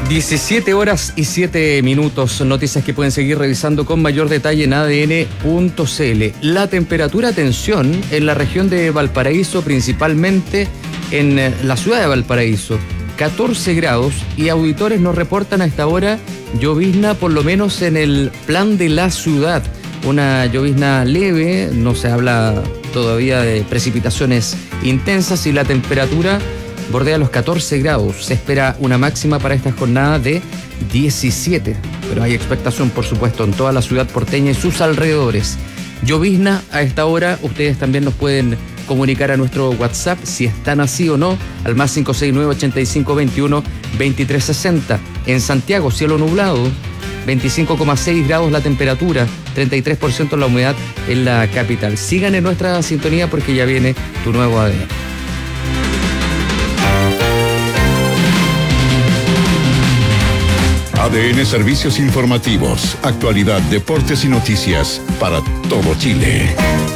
17 horas y 7 minutos, noticias que pueden seguir revisando con mayor detalle en adn.cl. La temperatura, atención, en la región de Valparaíso, principalmente en la ciudad de Valparaíso, 14 grados, y auditores nos reportan a esta hora llovizna, por lo menos en el plan de la ciudad. Una llovizna leve, no se habla todavía de precipitaciones intensas, y la temperatura bordea los 14 grados. Se espera una máxima para esta jornada de 17, pero hay expectación, por supuesto, en toda la ciudad porteña y sus alrededores. Llovizna a esta hora. Ustedes también nos pueden comunicar a nuestro WhatsApp si están así o no, al más 569-8521-2360. En Santiago, cielo nublado, 25,6 grados la temperatura, 33% la humedad en la capital. Sigan en nuestra sintonía porque ya viene tu nuevo ADN. ADN Servicios Informativos, actualidad, deportes y noticias para todo Chile.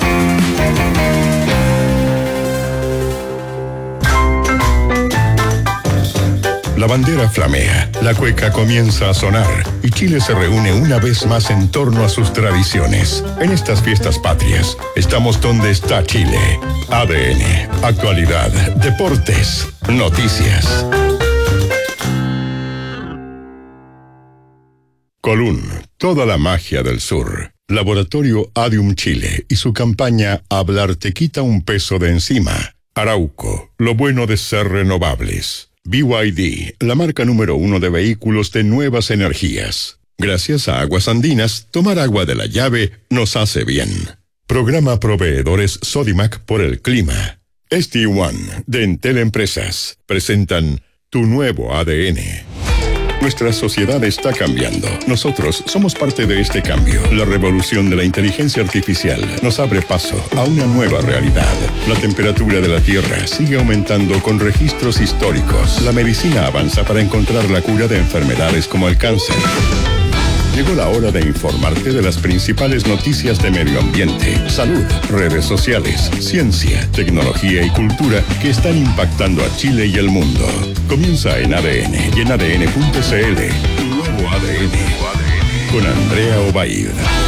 La bandera flamea, la cueca comienza a sonar y Chile se reúne una vez más en torno a sus tradiciones. En estas fiestas patrias, estamos donde está Chile. ADN, actualidad, deportes, noticias. Colún, toda la magia del sur. Laboratorio Adium Chile y su campaña Hablar te quita un peso de encima. Arauco, lo bueno de ser renovables. BYD, la marca número 1 de vehículos de nuevas energías. Gracias a Aguas Andinas, tomar agua de la llave nos hace bien. Programa Proveedores Sodimac por el clima. ST1 de Entel Empresas presentan Tu Nuevo ADN. Nuestra sociedad está cambiando. Nosotros somos parte de este cambio. La revolución de la inteligencia artificial nos abre paso a una nueva realidad. La temperatura de la Tierra sigue aumentando con registros históricos. La medicina avanza para encontrar la cura de enfermedades como el cáncer. Llegó la hora de informarte de las principales noticias de medio ambiente, salud, redes sociales, ciencia, tecnología y cultura que están impactando a Chile y el mundo. Comienza en ADN y en ADN.cl. Tu nuevo ADN. Con Andrea Obaid.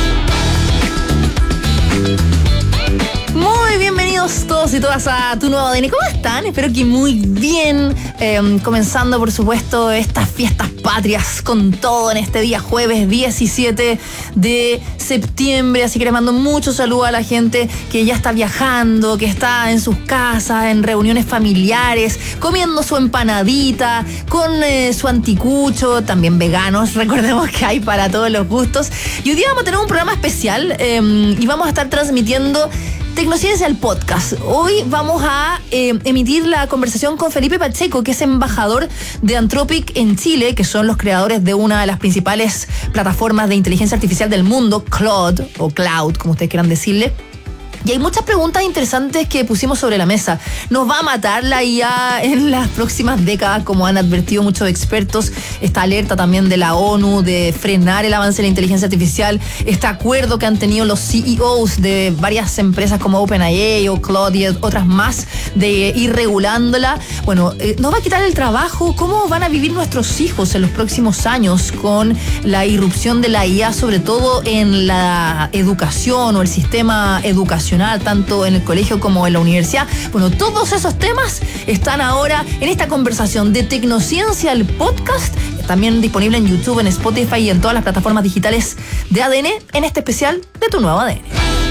Muy bienvenidos todos y todas a Tu Nuevo ADN. ¿Cómo están? Espero que muy bien. Comenzando, por supuesto, estas fiestas patrias con todo en este día jueves 17 de septiembre. Así que les mando muchos saludos a la gente que ya está viajando, que está en sus casas, en reuniones familiares, comiendo su empanadita, con su anticucho, también veganos. Recordemos que hay para todos los gustos. Y hoy día vamos a tener un programa especial y vamos a estar transmitiendo Tecnociencia, el podcast. Hoy vamos a emitir la conversación con Felipe Pacheco, que es embajador de Anthropic en Chile, que son los creadores de una de las principales plataformas de inteligencia artificial del mundo, Claude, o Cloud, como ustedes quieran decirle. Y hay muchas preguntas interesantes que pusimos sobre la mesa. ¿Nos va a matar la IA en las próximas décadas, como han advertido muchos expertos? Esta alerta también de la ONU de frenar el avance de la inteligencia artificial. Este acuerdo que han tenido los CEOs de varias empresas como OpenAI o Claude y otras más de ir regulándola. Bueno, ¿nos va a quitar el trabajo? ¿Cómo van a vivir nuestros hijos en los próximos años con la irrupción de la IA, sobre todo en la educación o el sistema educacional, tanto en el colegio como en la universidad? Bueno, todos esos temas están ahora en esta conversación de Tecnociencia, el podcast, también disponible en YouTube, en Spotify y en todas las plataformas digitales de ADN, en este especial de Tu Nuevo ADN.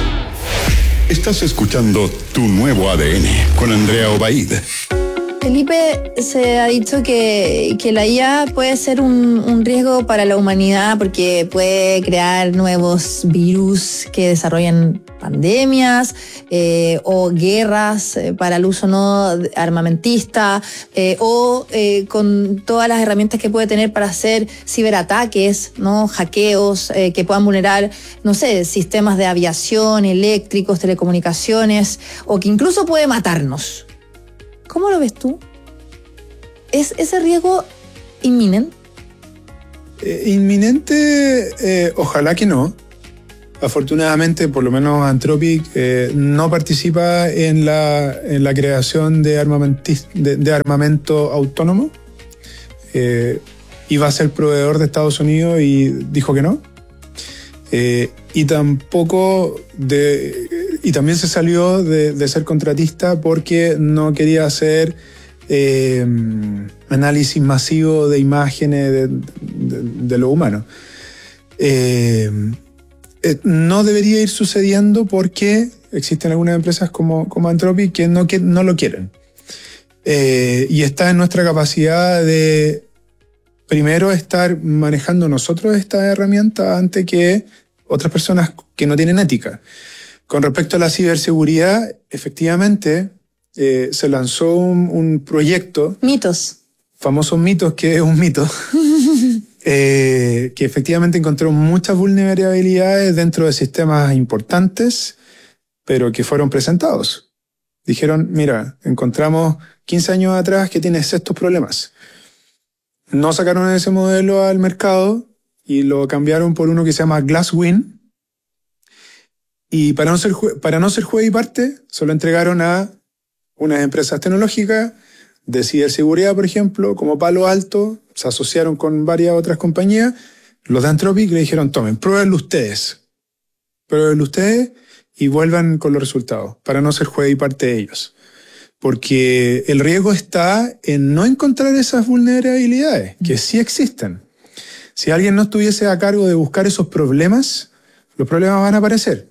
Estás escuchando Tu Nuevo ADN con Andrea Obaid. Felipe, se ha dicho que la IA puede ser un riesgo para la humanidad porque puede crear nuevos virus que desarrollan pandemias o guerras para el uso no armamentista o con todas las herramientas que puede tener para hacer ciberataques, ¿no? Hackeos que puedan vulnerar, no sé, sistemas de aviación, eléctricos, telecomunicaciones, o que incluso puede matarnos. ¿Cómo lo ves tú? ¿Es ese riesgo inminente? Ojalá que no. Afortunadamente, por lo menos Anthropic no participa en la creación de armamento autónomo. iba a ser proveedor de Estados Unidos y dijo que no. Y también se salió de ser contratista porque no quería hacer análisis masivo de imágenes de lo humano. No debería ir sucediendo porque existen algunas empresas como Anthropic que no lo quieren. Y está en nuestra capacidad de primero estar manejando nosotros esta herramienta antes que otras personas que no tienen ética. Con respecto a la ciberseguridad, efectivamente se lanzó un proyecto. Mitos. Famosos mitos, que es un mito. Que efectivamente encontró muchas vulnerabilidades dentro de sistemas importantes, pero que fueron presentados. Dijeron, mira, encontramos 15 años atrás que tienes estos problemas. No sacaron ese modelo al mercado y lo cambiaron por uno que se llama Glasswing. Y para no ser juez y parte, se lo entregaron a unas empresas tecnológicas de ciberseguridad, por ejemplo, como Palo Alto. Se asociaron con varias otras compañías. Los de Anthropic le dijeron, tomen, pruébenlo ustedes y vuelvan con los resultados, para no ser juez y parte de ellos. Porque el riesgo está en no encontrar esas vulnerabilidades, que sí existen. Si alguien no estuviese a cargo de buscar esos problemas, los problemas van a aparecer.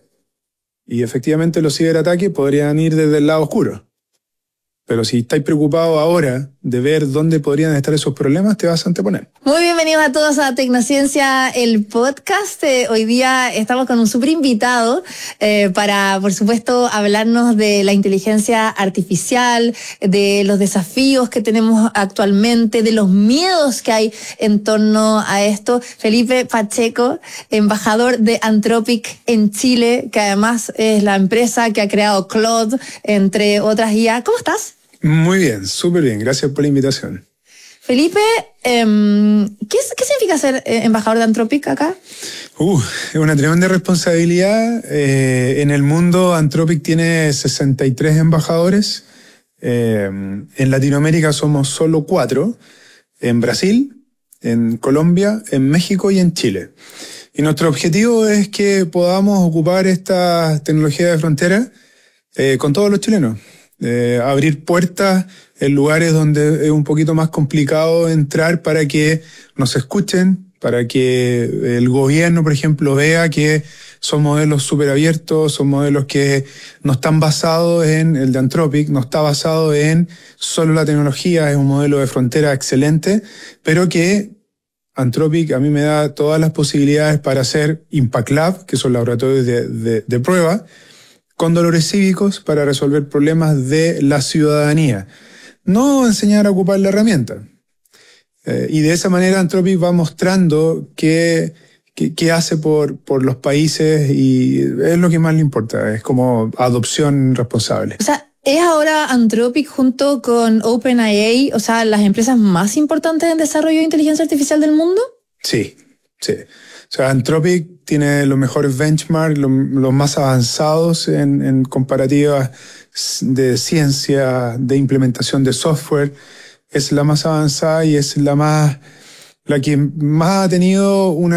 Y efectivamente los ciberataques podrían ir desde el lado oscuro. Pero si estáis preocupados ahora de ver dónde podrían estar esos problemas, te vas a anteponer. Muy bienvenidos a todos a Tecnociencia, el podcast. Hoy día estamos con un súper invitado para, por supuesto, hablarnos de la inteligencia artificial, de los desafíos que tenemos actualmente, de los miedos que hay en torno a esto. Felipe Pacheco, embajador de Anthropic en Chile, que además es la empresa que ha creado Claude, entre otras IA. ¿Cómo estás? Muy bien, súper bien. Gracias por la invitación. Felipe, ¿qué significa ser embajador de Anthropic acá? Es una tremenda responsabilidad. En el mundo, Anthropic tiene 63 embajadores. En Latinoamérica somos solo 4. En Brasil, en Colombia, en México y en Chile. Y nuestro objetivo es que podamos ocupar esta tecnología de frontera con todos los chilenos. Abrir puertas en lugares donde es un poquito más complicado entrar para que nos escuchen, para que el gobierno, por ejemplo, vea que son modelos súper abiertos, son modelos que no están basados en el de Anthropic, no está basado en solo la tecnología, es un modelo de frontera excelente, pero que Anthropic a mí me da todas las posibilidades para hacer Impact Lab, que son laboratorios de prueba, con dolores cívicos para resolver problemas de la ciudadanía. No enseñar a ocupar la herramienta. Y de esa manera Anthropic va mostrando qué hace por los países y es lo que más le importa. Es como adopción responsable. O sea, ¿es ahora Anthropic junto con OpenAI, o sea, las empresas más importantes en desarrollo de inteligencia artificial del mundo? Sí, sí. O sea, Anthropic tiene los mejores benchmarks, los más avanzados en comparativas de ciencia, de implementación de software. Es la más avanzada y es la que más ha tenido un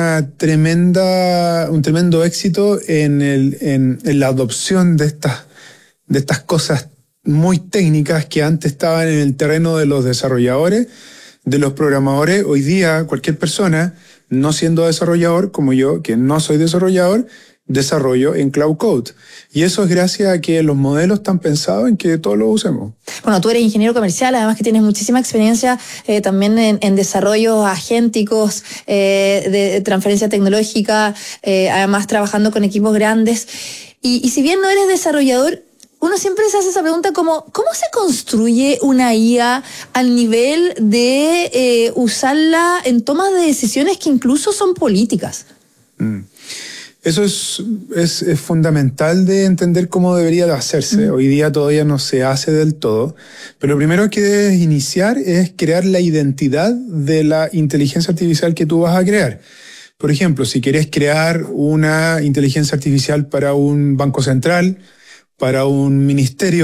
tremendo éxito en la adopción de estas cosas muy técnicas que antes estaban en el terreno de los desarrolladores, de los programadores. Hoy día cualquier persona, no siendo desarrollador como yo, que no soy desarrollador, desarrollo en Cloud Code. Y eso es gracias a que los modelos están pensados en que todos los usemos. Bueno, tú eres ingeniero comercial, además que tienes muchísima experiencia también en desarrollos agénticos, de transferencia tecnológica, además trabajando con equipos grandes. Y si bien no eres desarrollador, uno siempre se hace esa pregunta como, ¿cómo se construye una IA al nivel de usarla en tomas de decisiones que incluso son políticas? Eso es fundamental de entender cómo debería de hacerse. Hoy día todavía no se hace del todo, pero lo primero que debes iniciar es crear la identidad de la inteligencia artificial que tú vas a crear. Por ejemplo, si quieres crear una inteligencia artificial para un banco central, para un ministerio,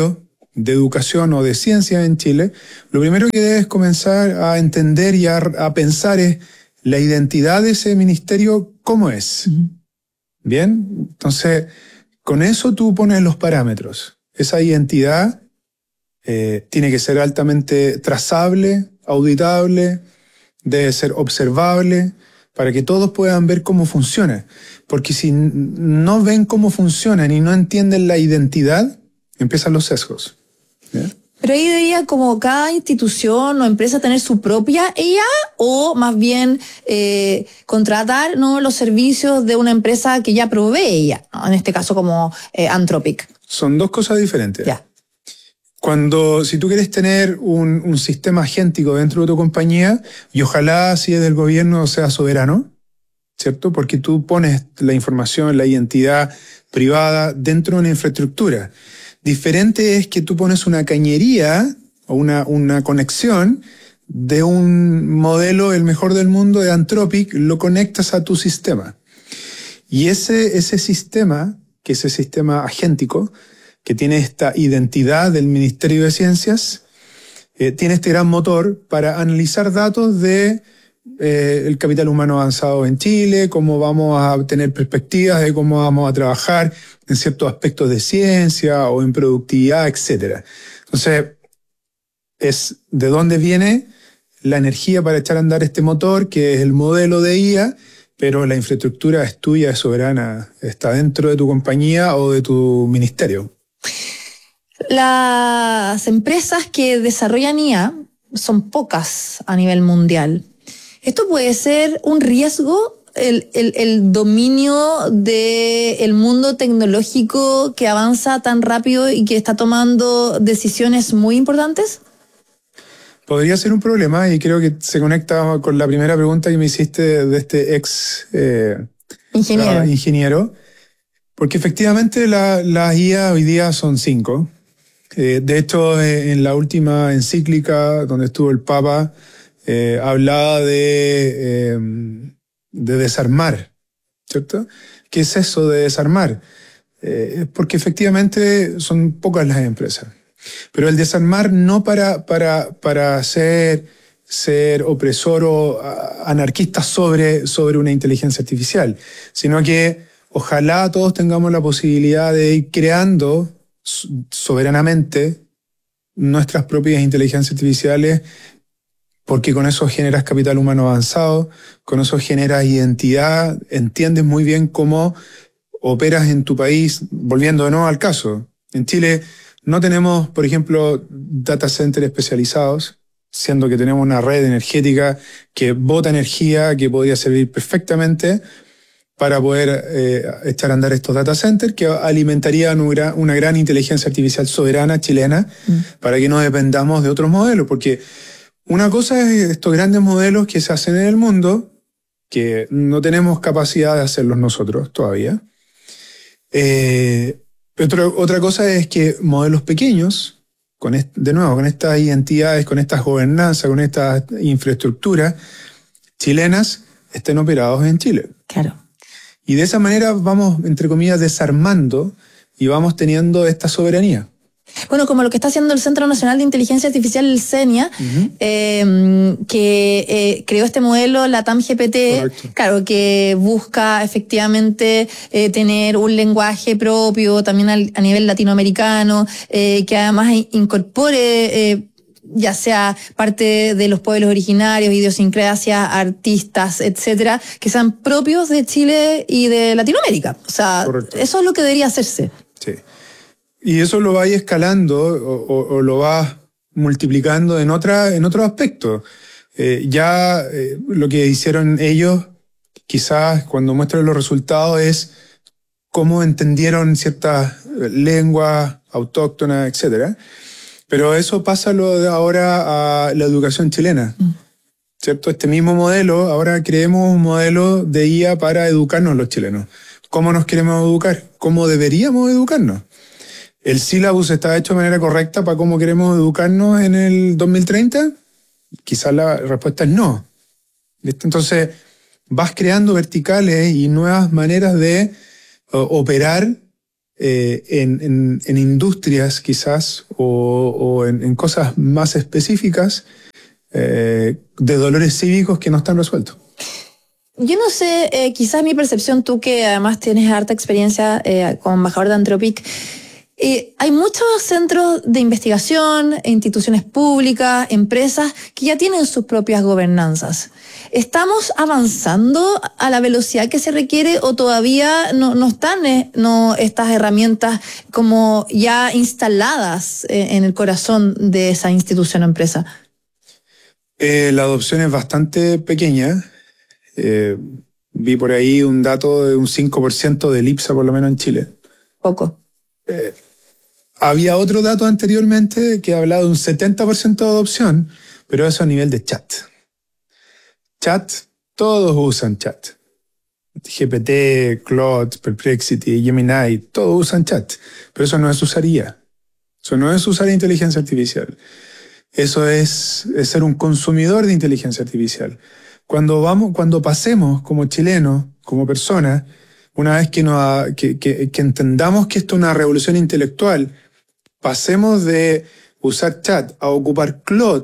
de educación o de ciencia en Chile, lo primero que debes comenzar a entender y a pensar es la identidad de ese ministerio, ¿cómo es? Bien, entonces con eso tú pones los parámetros. Esa identidad tiene que ser altamente trazable, auditable, debe ser observable, para que todos puedan ver cómo funciona. Porque si no ven cómo funcionan y no entienden la identidad, empiezan los sesgos. ¿Bien? Pero ahí debería como cada institución o empresa tener su propia IA o más bien contratar, ¿no?, los servicios de una empresa que ya provee IA, ¿no? En este caso como Anthropic. Son dos cosas diferentes. Ya. Si tú quieres tener un sistema agéntico dentro de tu compañía, y ojalá si es del gobierno sea soberano, ¿cierto? Porque tú pones la información, la identidad privada dentro de una infraestructura. Diferente es que tú pones una cañería o una conexión de un modelo, el mejor del mundo, de Anthropic, lo conectas a tu sistema. Y ese sistema, que es el sistema agéntico, que tiene esta identidad del Ministerio de Ciencias, tiene este gran motor para analizar datos de el capital humano avanzado en Chile, cómo vamos a tener perspectivas de cómo vamos a trabajar en ciertos aspectos de ciencia o en productividad, etc. Entonces, es de dónde viene la energía para echar a andar este motor, que es el modelo de IA, pero la infraestructura es tuya, es soberana, está dentro de tu compañía o de tu ministerio. Las empresas que desarrollan IA son pocas a nivel mundial. ¿Esto puede ser un riesgo, el dominio del mundo tecnológico que avanza tan rápido y que está tomando decisiones muy importantes? Podría ser un problema y creo que se conecta con la primera pregunta que me hiciste de este ingeniero. Porque efectivamente las IA hoy día son 5. De hecho, en la última encíclica donde estuvo el Papa, hablaba de desarmar, ¿cierto? ¿Qué es eso de desarmar? Porque efectivamente son pocas las empresas. Pero el desarmar no para ser opresor o anarquista sobre una inteligencia artificial, sino que ojalá todos tengamos la posibilidad de ir creando soberanamente nuestras propias inteligencias artificiales, porque con eso generas capital humano avanzado, con eso generas identidad, entiendes muy bien cómo operas en tu país. Volviendo de nuevo al caso, en Chile no tenemos, por ejemplo, data centers especializados, siendo que tenemos una red energética que bota energía que podría servir perfectamente para poder echar a andar estos data centers que alimentarían una gran inteligencia artificial soberana chilena para que no dependamos de otros modelos. Porque una cosa es estos grandes modelos que se hacen en el mundo, que no tenemos capacidad de hacerlos nosotros todavía. Otra cosa es que modelos pequeños, de nuevo, con estas identidades, con estas gobernanzas, con estas infraestructuras chilenas, estén operados en Chile. Claro. Y de esa manera vamos, entre comillas, desarmando y vamos teniendo esta soberanía. Bueno, como lo que está haciendo el Centro Nacional de Inteligencia Artificial, el CENIA, que creó este modelo, la TAM-GPT, claro, que busca efectivamente tener un lenguaje propio, también a nivel latinoamericano, que además incorpore ya sea parte de los pueblos originarios, idiosincrasias, artistas, etcétera, que sean propios de Chile y de Latinoamérica. O sea, correcto. Eso es lo que debería hacerse. Sí. Y eso lo vais escalando o lo vas multiplicando en otro aspecto. Lo que hicieron ellos, quizás cuando muestran los resultados, es cómo entendieron ciertas lenguas autóctonas, etcétera. Pero eso pasa ahora a la educación chilena, ¿cierto? Este mismo modelo, ahora creemos un modelo de IA para educarnos los chilenos. ¿Cómo nos queremos educar? ¿Cómo deberíamos educarnos? ¿El sílabus está hecho de manera correcta para cómo queremos educarnos en el 2030? Quizás la respuesta es no. ¿Viste? Entonces, vas creando verticales y nuevas maneras de operar en industrias quizás o en cosas más específicas de dolores cívicos que no están resueltos. Yo no sé, quizás mi percepción, tú que además tienes harta experiencia como embajador de Anthropic, hay muchos centros de investigación, instituciones públicas, empresas que ya tienen sus propias gobernanzas. ¿Estamos avanzando a la velocidad que se requiere o todavía no están estas herramientas como ya instaladas en el corazón de esa institución o empresa? La adopción es bastante pequeña. Vi por ahí un dato de un 5% del IPSA, por lo menos en Chile. Poco. Había otro dato anteriormente que hablaba de un 70% de adopción, pero eso a nivel de chat. Chat, todos usan chat. GPT, Claude, Perplexity, Gemini, todos usan chat. Pero eso no es usar IA. Eso no es usar inteligencia artificial. Eso es ser un consumidor de inteligencia artificial. Cuando pasemos como chilenos, como personas, una vez que entendamos que esto es una revolución intelectual, pasemos de usar chat a ocupar Claude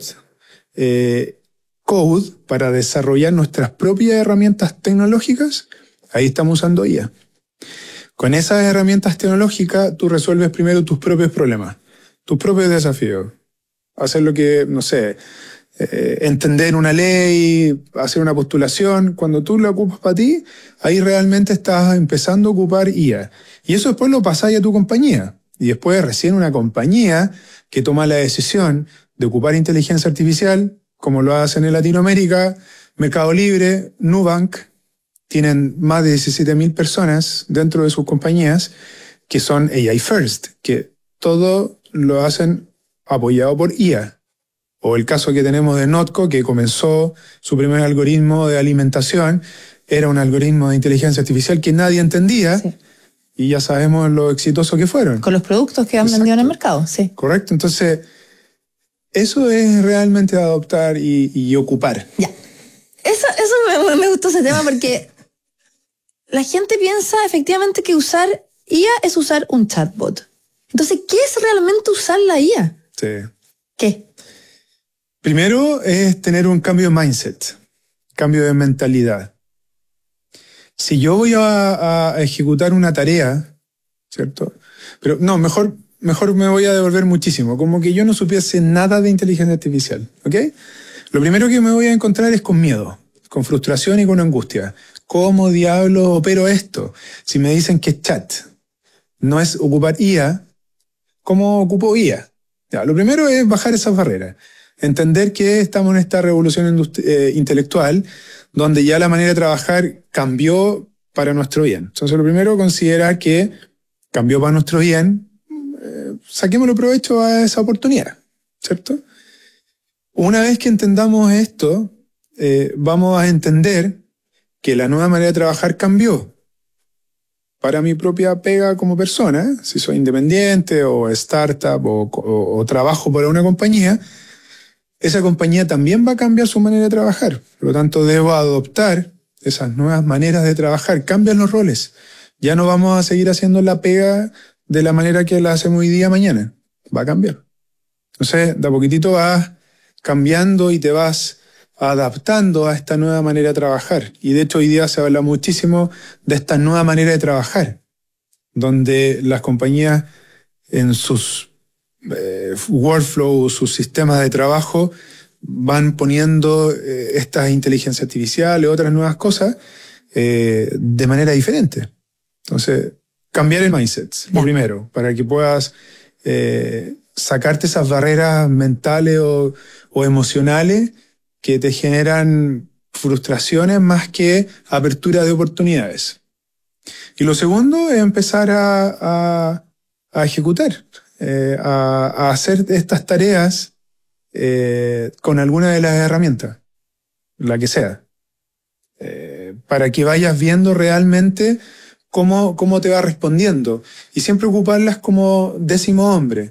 Code para desarrollar nuestras propias herramientas tecnológicas, ahí estamos usando IA. Con esas herramientas tecnológicas tú resuelves primero tus propios problemas, tus propios desafíos. Hacer lo que, no sé, entender una ley, hacer una postulación. Cuando tú la ocupas para ti, ahí realmente estás empezando a ocupar IA. Y eso después lo pasáis a tu compañía. Y después recién una compañía que toma la decisión de ocupar inteligencia artificial, como lo hacen en Latinoamérica, Mercado Libre, Nubank, tienen más de 17.000 personas dentro de sus compañías que son AI First, que todo lo hacen apoyado por IA. O el caso que tenemos de Notco, que comenzó su primer algoritmo de alimentación, era un algoritmo de inteligencia artificial que nadie entendía, sí. Y ya sabemos lo exitosos que fueron. Con los productos que han vendido en el mercado, sí. Correcto, entonces eso es realmente adoptar y ocupar. Ya. Eso me gustó ese tema porque la gente piensa efectivamente que usar IA es usar un chatbot. Entonces, ¿qué es realmente usar la IA? Sí. ¿Qué? Primero es tener un cambio de mindset, cambio de mentalidad. Si yo voy a ejecutar una tarea, ¿cierto? Pero no, mejor me voy a devolver muchísimo, como que yo no supiese nada de inteligencia artificial, ¿ok? Lo primero que me voy a encontrar es con miedo, con frustración y con angustia. ¿Cómo diablos opero esto? Si me dicen que es chat, no es ocupar IA, ¿cómo ocupo IA? Ya, lo primero es bajar esas barreras. Entender que estamos en esta revolución intelectual donde ya la manera de trabajar cambió para nuestro bien. Entonces, lo primero, considerar que cambió para nuestro bien, saquémosle provecho a esa oportunidad, ¿cierto? Una vez que entendamos esto, vamos a entender que la nueva manera de trabajar cambió. Para mi propia pega como persona, si soy independiente o startup o trabajo para una compañía, esa compañía también va a cambiar su manera de trabajar. Por lo tanto, debo adoptar esas nuevas maneras de trabajar. Cambian los roles. Ya no vamos a seguir haciendo la pega de la manera que la hacemos hoy día, mañana. Va a cambiar. Entonces, de a poquitito vas cambiando y te vas adaptando a esta nueva manera de trabajar. Y de hecho, hoy día se habla muchísimo de esta nueva manera de trabajar, donde las compañías en sus workflows, sus sistemas de trabajo, van poniendo estas inteligencias artificiales, otras nuevas cosas, de manera diferente. Entonces, cambiar el mindset, lo primero, para que puedas sacarte esas barreras mentales o emocionales que te generan frustraciones más que apertura de oportunidades. Y lo segundo es empezar a ejecutar. A hacer estas tareas con alguna de las herramientas, la que sea, para que vayas viendo realmente cómo te va respondiendo y siempre ocuparlas como décimo hombre,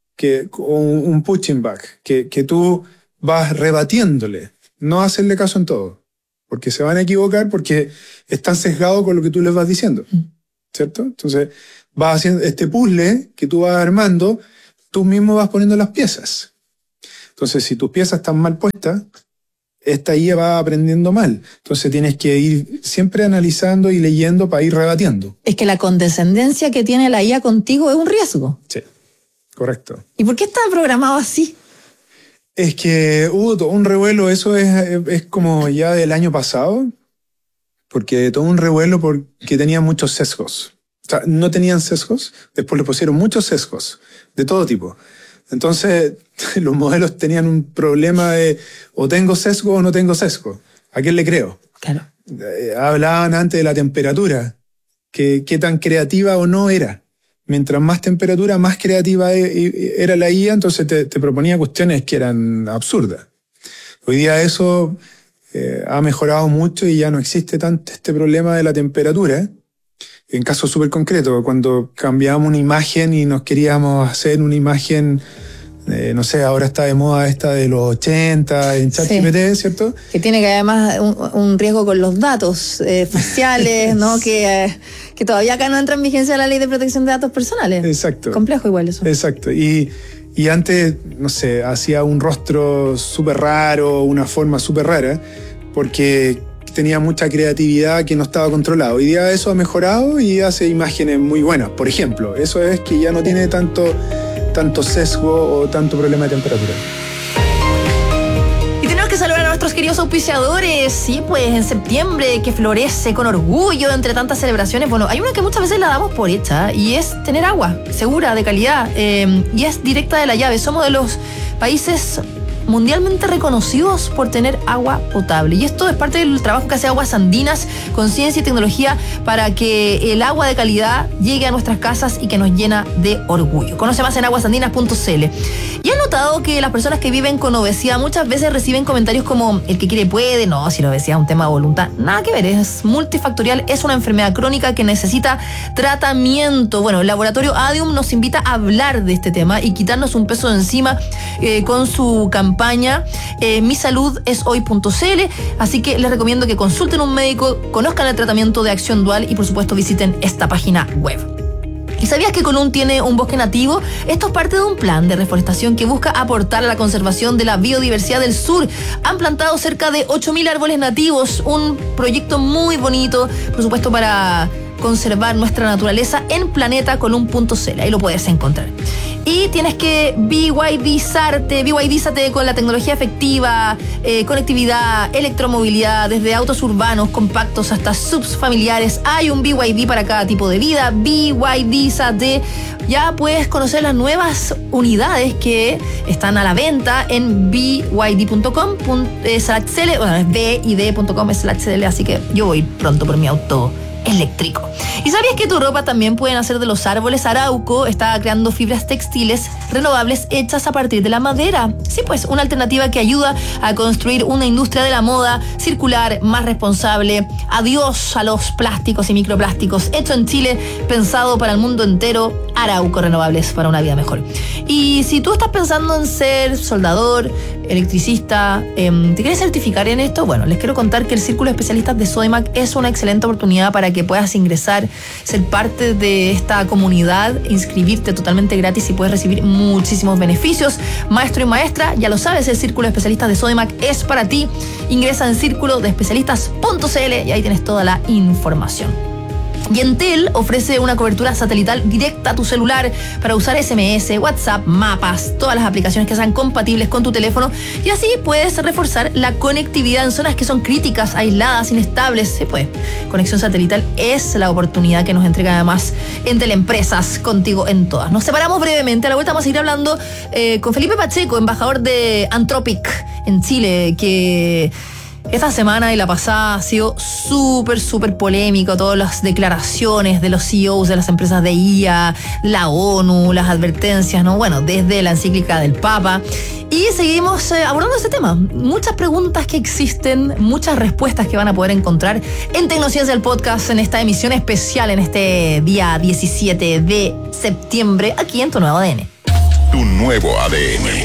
un punching bag, que tú vas rebatiéndole, no hacerle caso en todo, porque se van a equivocar porque están sesgados con lo que tú les vas diciendo. ¿cierto? Entonces vas haciendo este puzzle que tú vas armando, tú mismo vas poniendo las piezas. Entonces, si tus piezas están mal puestas, esta IA va aprendiendo mal. Entonces tienes que ir siempre analizando y leyendo para ir rebatiendo. Es que la condescendencia que tiene la IA contigo es un riesgo. Sí, correcto. ¿Y por qué está programado así? Es que hubo todo un revuelo, eso es como ya del año pasado, porque todo un revuelo porque tenía muchos sesgos. O sea, no tenían sesgos, después le pusieron muchos sesgos, de todo tipo. Entonces, los modelos tenían un problema de o tengo sesgo o no tengo sesgo. ¿A quién le creo? Claro. Hablaban antes de la temperatura, que qué tan creativa o no era. Mientras más temperatura, más creativa era la IA, entonces te proponía cuestiones que eran absurdas. Hoy día eso ha mejorado mucho y ya no existe tanto este problema de la temperatura. En caso súper concreto, cuando cambiábamos una imagen y nos queríamos hacer una imagen, no sé, ahora está de moda esta de los 80 en ChatGPT, ¿cierto? Que tiene que además un riesgo con los datos faciales, ¿no? Que todavía acá no entra en vigencia la ley de protección de datos personales. Exacto. Complejo igual eso. Exacto. Y antes, no sé, hacía un rostro súper raro, una forma súper rara, porque tenía mucha creatividad que no estaba controlada. Hoy día eso ha mejorado y hace imágenes muy buenas. Por ejemplo, eso es que ya no tiene tanto sesgo o tanto problema de temperatura. Y tenemos que saludar a nuestros queridos auspiciadores. Sí, pues en septiembre, que florece con orgullo entre tantas celebraciones. Bueno, hay una que muchas veces la damos por hecha y es tener agua segura, de calidad, y es directa de la llave. Somos de los países mundialmente reconocidos por tener agua potable. Y esto es parte del trabajo que hace Aguas Andinas con ciencia y tecnología para que el agua de calidad llegue a nuestras casas y que nos llena de orgullo. Conoce más en aguasandinas.cl. Y he notado que las personas que viven con obesidad muchas veces reciben comentarios como el que quiere puede, no, si la obesidad es un tema de voluntad. Nada que ver, es multifactorial, es una enfermedad crónica que necesita tratamiento. Bueno, el laboratorio Adium nos invita a hablar de este tema y quitarnos un peso de encima con su campaña misaludeshoy.cl, así que les recomiendo que consulten un médico, conozcan el tratamiento de Acción Dual y por supuesto visiten esta página web. ¿Y sabías que Colún tiene un bosque nativo? Esto es parte de un plan de reforestación que busca aportar a la conservación de la biodiversidad del sur. Han plantado cerca de 8.000 árboles nativos, un proyecto muy bonito, por supuesto, para conservar nuestra naturaleza en planetacolum.cl. Ahí lo puedes encontrar. Y tienes que BYDizarte con la tecnología efectiva, conectividad, electromovilidad, desde autos urbanos, compactos hasta subs familiares. Hay un BYD para cada tipo de vida. BYDizate. Ya puedes conocer las nuevas unidades que están a la venta en byd.com/cl. Bueno, es byd.com/cl, así que yo voy pronto por mi auto eléctrico. ¿Y sabías que tu ropa también pueden hacer de los árboles? Arauco está creando fibras textiles renovables hechas a partir de la madera. Sí, pues una alternativa que ayuda a construir una industria de la moda circular, más responsable. Adiós a los plásticos y microplásticos. Hecho en Chile, pensado para el mundo entero. Arauco, renovables para una vida mejor. Y si tú estás pensando en ser soldador, electricista, ¿te quieres certificar en esto? Bueno, les quiero contar que el Círculo de Especialistas de Sodimac es una excelente oportunidad para que puedas ingresar, ser parte de esta comunidad, inscribirte totalmente gratis y puedes recibir muchísimos beneficios. Maestro y maestra, ya lo sabes, el Círculo de Especialistas de Sodimac es para ti. Ingresa en círculodespecialistas.cl y ahí tienes toda la información. Y Entel ofrece una cobertura satelital directa a tu celular para usar SMS, WhatsApp, mapas, todas las aplicaciones que sean compatibles con tu teléfono, y así puedes reforzar la conectividad en zonas que son críticas, aisladas, inestables. Se puede. Conexión satelital es la oportunidad que nos entrega además Entel Empresas, contigo en todas. Nos separamos brevemente, a la vuelta vamos a seguir hablando con Felipe Pacheco, embajador de Anthropic en Chile, que esta semana y la pasada ha sido súper polémico, todas las declaraciones de los CEOs de las empresas de IA, la ONU, las advertencias, ¿no? Bueno, desde la encíclica del Papa. Y seguimos abordando este tema. Muchas preguntas que existen, muchas respuestas que van a poder encontrar en Tecnociencia, el podcast, en esta emisión especial, en este día 17 de septiembre, aquí en Tu Nuevo ADN. Tu nuevo ADN.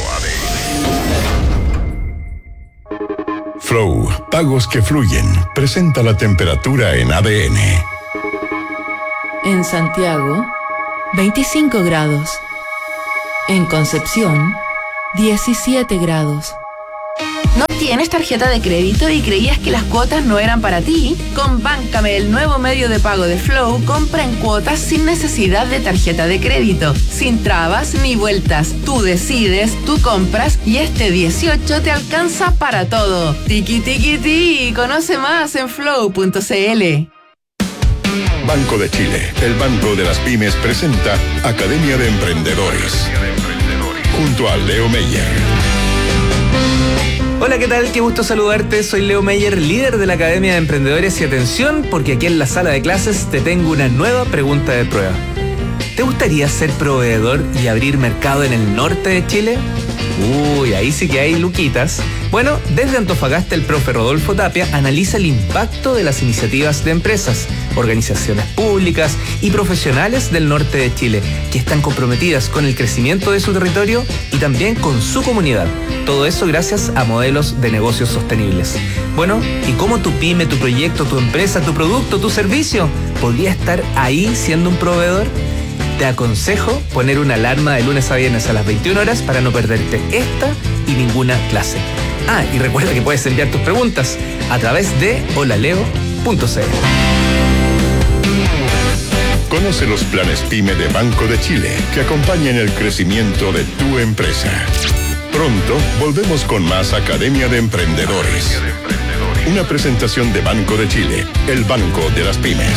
Flow, pagos que fluyen, presenta la temperatura en ADN. En Santiago, 25 grados. En Concepción, 17 grados. ¿No tienes tarjeta de crédito y creías que las cuotas no eran para ti? Con Báncame, el nuevo medio de pago de Flow, compra en cuotas sin necesidad de tarjeta de crédito, sin trabas ni vueltas. Tú decides, tú compras y este 18 te alcanza para todo. Tiki tiki ti, conoce más en flow.cl. Banco de Chile, el banco de las pymes, presenta Academia de Emprendedores, junto a Leo Meyer. Hola, ¿qué tal? Qué gusto saludarte. Soy Leo Meyer, líder de la Academia de Emprendedores, y atención, porque aquí en la sala de clases te tengo una nueva pregunta de prueba. ¿Te gustaría ser proveedor y abrir mercado en el norte de Chile? Uy, ahí sí que hay luquitas. Bueno, desde Antofagasta el profe Rodolfo Tapia analiza el impacto de las iniciativas de empresas, organizaciones públicas y profesionales del norte de Chile que están comprometidas con el crecimiento de su territorio y también con su comunidad. Todo eso gracias a modelos de negocios sostenibles. Bueno, ¿y cómo tu pyme, tu proyecto, tu empresa, tu producto, tu servicio podría estar ahí siendo un proveedor? Te aconsejo poner una alarma de lunes a viernes a las 21 horas para no perderte esta y ninguna clase. Ah, y recuerda que puedes enviar tus preguntas a través de holaleo.cl. Conoce los planes PYME de Banco de Chile que acompañan el crecimiento de tu empresa. Pronto volvemos con más Academia de Emprendedores. Una presentación de Banco de Chile, el banco de las pymes.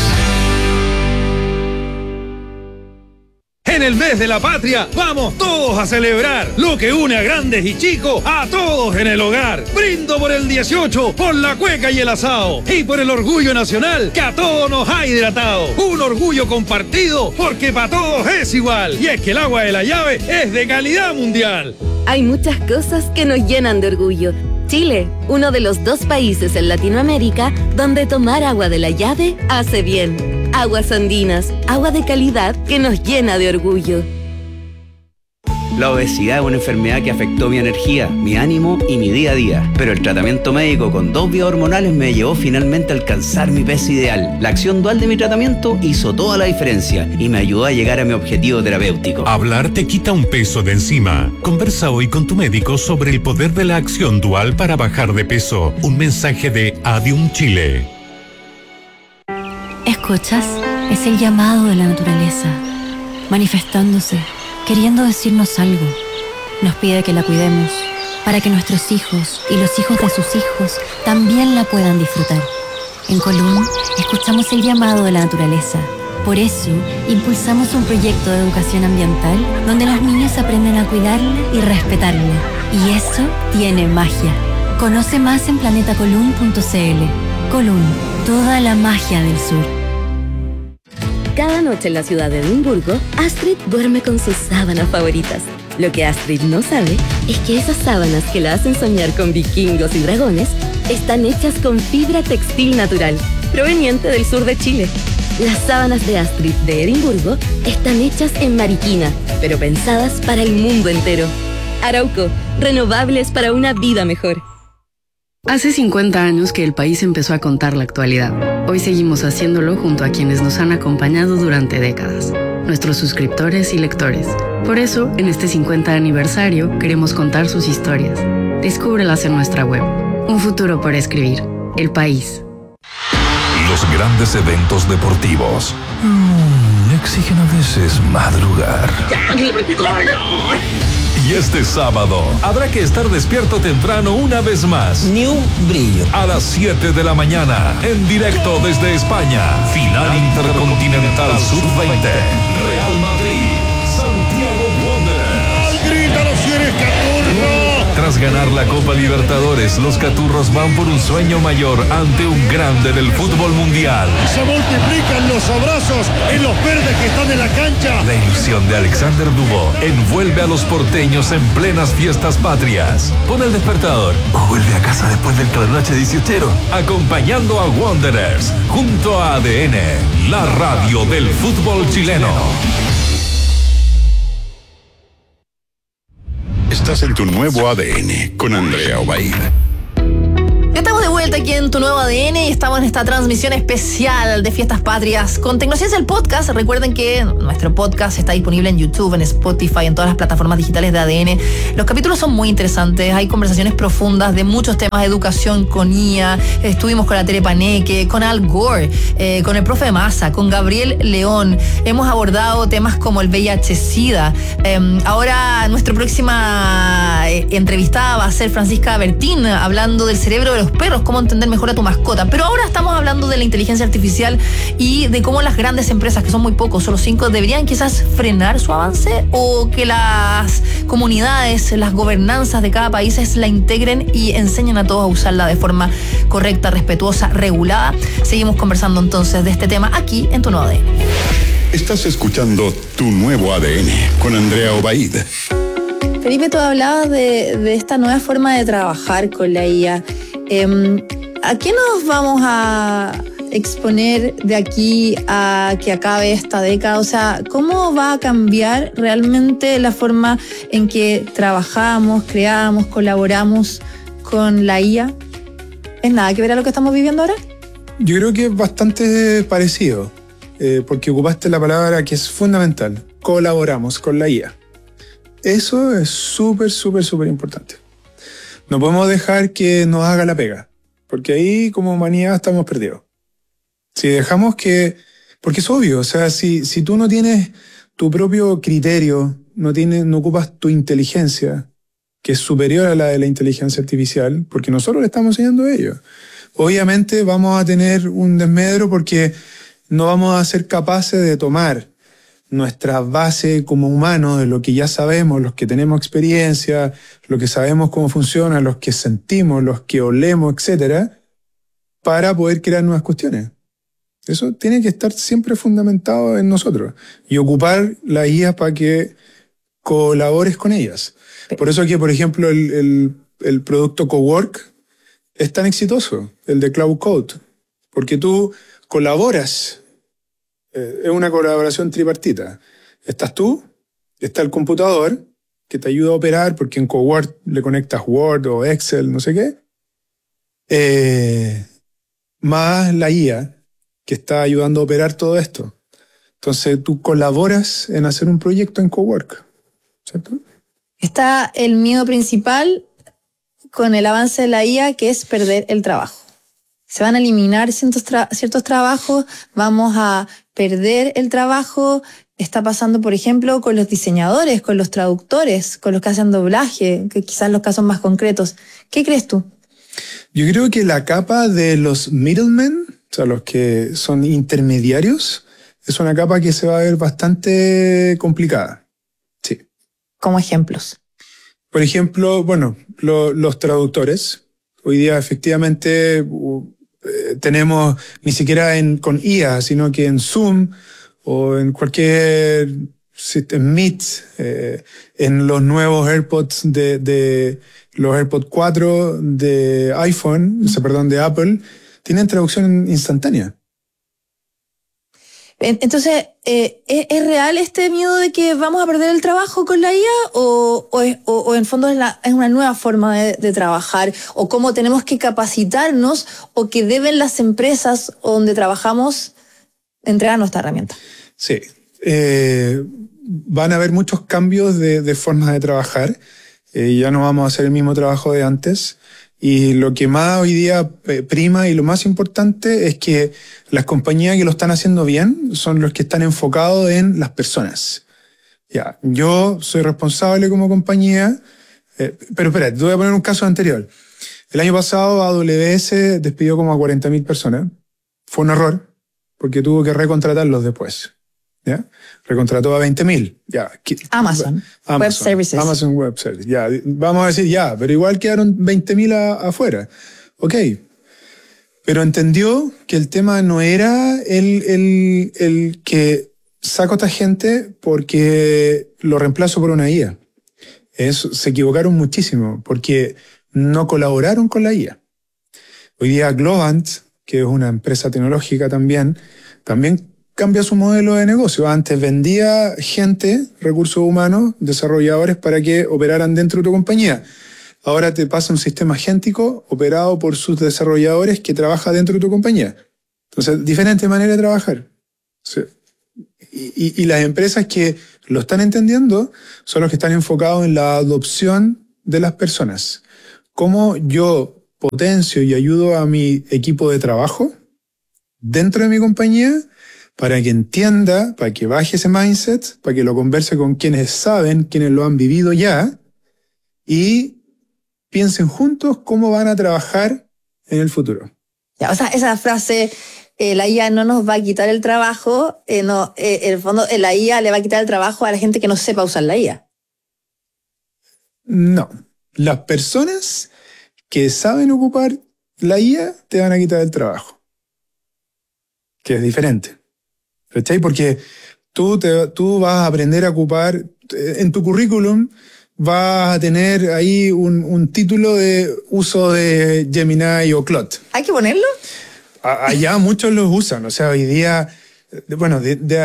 En el mes de la patria, vamos todos a celebrar lo que une a grandes y chicos, a todos en el hogar. Brindo por el 18, por la cueca y el asado, y por el orgullo nacional que a todos nos ha hidratado. Un orgullo compartido, porque para todos es igual. Y es que el agua de la llave es de calidad mundial. Hay muchas cosas que nos llenan de orgullo. Chile, uno de los 2 países en Latinoamérica donde tomar agua de la llave hace bien. Aguas Andinas, agua de calidad que nos llena de orgullo. La obesidad es una enfermedad que afectó mi energía, mi ánimo y mi día a día. Pero el tratamiento médico con 2 vías hormonales me llevó finalmente a alcanzar mi peso ideal. La acción dual de mi tratamiento hizo toda la diferencia y me ayudó a llegar a mi objetivo terapéutico. Hablar te quita un peso de encima. Conversa hoy con tu médico sobre el poder de la acción dual para bajar de peso. Un mensaje de Adium Chile. ¿Escuchas? Es el llamado de la naturaleza, manifestándose, queriendo decirnos algo. Nos pide que la cuidemos, para que nuestros hijos y los hijos de sus hijos también la puedan disfrutar. En Colún, escuchamos el llamado de la naturaleza. Por eso, impulsamos un proyecto de educación ambiental donde los niños aprenden a cuidarla y respetarla. Y eso tiene magia. Conoce más en planetacolún.cl. Colún, toda la magia del sur. Cada noche en la ciudad de Edimburgo, Astrid duerme con sus sábanas favoritas. Lo que Astrid no sabe es que esas sábanas que la hacen soñar con vikingos y dragones están hechas con fibra textil natural, proveniente del sur de Chile. Las sábanas de Astrid de Edimburgo están hechas en Mariquina, pero pensadas para el mundo entero. Arauco, renovables para una vida mejor. Hace 50 años que el país empezó a contar la actualidad. Hoy seguimos haciéndolo junto a quienes nos han acompañado durante décadas, nuestros suscriptores y lectores. Por eso, en este 50 aniversario, queremos contar sus historias. Descúbrelas en nuestra web. Un futuro por escribir. El País. Los grandes eventos deportivos exigen a veces madrugar. Y este sábado habrá que estar despierto temprano una vez más. Ni un brillo. A las 7 de la mañana, en directo desde España. Final Intercontinental Sub-20. Real Madrid, Santiago Wanderers. ¡Grítalo si eres Caturro! Tras ganar la Copa Libertadores, los Caturros van por un sueño mayor ante un grande del fútbol mundial. Se multiplican los abrazos en los verdes que están en la cancha. La ilusión de Alexander Dubó envuelve a los porteños en plenas fiestas patrias. Pon el despertador o vuelve a casa después del trasnoche 18. Acompañando a Wanderers, junto a ADN, la radio del fútbol chileno. Estás en tu nuevo ADN con Andrea Obaid. Estamos de vuelta aquí en Tu Nuevo ADN y estamos en esta transmisión especial de Fiestas Patrias con Tecnociencia, el podcast. Recuerden que nuestro podcast está disponible en YouTube, en Spotify, en todas las plataformas digitales de ADN. Los capítulos son muy interesantes, hay conversaciones profundas de muchos temas de educación con IA. Estuvimos con la Tere Paneque, con Al Gore, con el profe Massa, con Gabriel León. Hemos abordado temas como el VIH-Sida. Ahora nuestra próxima entrevistada va a ser Francisca Bertín, hablando del cerebro de los perros, cómo entender mejor a tu mascota. Pero ahora estamos hablando de la inteligencia artificial y de cómo las grandes empresas, que son muy pocos, solo 5, deberían quizás frenar su avance, o que las comunidades, las gobernanzas de cada país la integren y enseñen a todos a usarla de forma correcta, respetuosa, regulada. Seguimos conversando entonces de este tema aquí en Tu Nuevo ADN. Estás escuchando Tu Nuevo ADN con Andrea Obaid. Felipe, tú hablabas de esta nueva forma de trabajar con la IA. ¿A qué nos vamos a exponer de aquí a que acabe esta década? O sea, ¿cómo va a cambiar realmente la forma en que trabajamos, creamos, colaboramos con la IA? ¿Es nada que ver a lo que estamos viviendo ahora? Yo creo que es bastante parecido, porque ocupaste la palabra que es fundamental. Colaboramos con la IA. Eso es súper, súper, súper importante. No podemos dejar que nos haga la pega, porque ahí como humanidad estamos perdidos. Si dejamos que... Porque es obvio, o sea, si tú no tienes tu propio criterio, no ocupas tu inteligencia, que es superior a la de la inteligencia artificial, porque nosotros le estamos enseñando a ellos, obviamente vamos a tener un desmedro porque no vamos a ser capaces de tomar nuestra base como humanos de lo que ya sabemos, los que tenemos experiencia, lo que sabemos cómo funciona, los que sentimos, los que olemos, etcétera, para poder crear nuevas cuestiones. Eso tiene que estar siempre fundamentado en nosotros y ocupar la IA para que colabores con ellas. Por eso que, por ejemplo, el producto Cowork es tan exitoso, el de Cloud Code, porque tú colaboras. Es una colaboración tripartita. Estás tú, está el computador que te ayuda a operar, porque en Cowork le conectas Word o Excel, no sé qué, más la IA que está ayudando a operar todo esto. Entonces tú colaboras en hacer un proyecto en Cowork, ¿cierto? Está el miedo principal con el avance de la IA, que es perder el trabajo. Se van a eliminar ciertos trabajos, vamos a perder el trabajo. Está pasando, por ejemplo, con los diseñadores, con los traductores, con los que hacen doblaje, que quizás los casos más concretos. ¿Qué crees tú? Yo creo que la capa de los middlemen, o sea, los que son intermediarios, es una capa que se va a ver bastante complicada. Sí. Como ejemplos. Por ejemplo, bueno, los traductores. Hoy día efectivamente tenemos, ni siquiera con IA, sino que en Zoom o en cualquier en Meet, en los nuevos AirPods de los AirPods 4 de iPhone, de Apple, tienen traducción instantánea. Entonces, ¿es real este miedo de que vamos a perder el trabajo con la IA o en fondo es una nueva forma de trabajar? ¿O cómo tenemos que capacitarnos o que deben las empresas donde trabajamos entregarnos esta herramienta? Sí. Van a haber muchos cambios de formas de trabajar. Ya no vamos a hacer el mismo trabajo de antes. Y lo que más hoy día prima y lo más importante es que las compañías que lo están haciendo bien son los que están enfocados en las personas. Ya, yo soy responsable como compañía, pero espera, te voy a poner un caso anterior. El año pasado AWS despidió como a 40.000 personas. Fue un error, porque tuvo que recontratarlos después. ¿Ya? Recontrató a 20.000. Ya. Amazon Web Services. Amazon Web Services. Ya. Vamos a decir, pero igual quedaron 20.000 afuera. Ok. Pero entendió que el tema no era el que saco a esta gente porque lo reemplazo por una IA. Se equivocaron muchísimo porque no colaboraron con la IA. Hoy día Globant, que es una empresa tecnológica también cambia su modelo de negocio. Antes vendía gente, recursos humanos, desarrolladores para que operaran dentro de tu compañía. ahora te pasa un sistema agéntico operado por sus desarrolladores que trabaja dentro de tu compañía. Entonces, diferente manera de trabajar. Sí. Y las empresas que lo están entendiendo son los que están enfocados en la adopción de las personas. Cómo yo potencio y ayudo a mi equipo de trabajo dentro de mi compañía para que entienda, para que baje ese mindset, para que lo converse con quienes saben, quienes lo han vivido ya, y piensen juntos cómo van a trabajar en el futuro. Ya, o sea, esa frase, la IA no nos va a quitar el trabajo, no, en el fondo la IA le va a quitar el trabajo a la gente que no sepa usar la IA. No. Las personas que saben ocupar la IA te van a quitar el trabajo. Que es diferente. ¿Cachai? Porque tú vas a aprender a ocupar, en tu currículum vas a tener ahí un título de uso de Gemini o Claude. ¿Hay que ponerlo? Allá muchos los usan. O sea, hoy día, bueno,